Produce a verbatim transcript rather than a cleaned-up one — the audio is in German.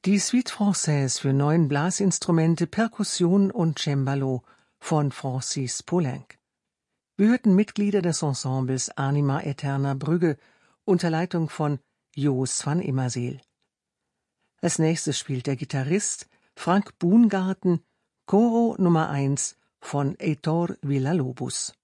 Die Suite Française für neun Blasinstrumente, Perkussion und Cembalo von Francis Poulenc. Wir hörten Mitglieder des Ensembles Anima Aeterna Brügge unter Leitung von Joos van Immerseel. Als nächstes spielt der Gitarrist Frank Boongarten Coro Nummer eins von Heitor Villa-Lobos.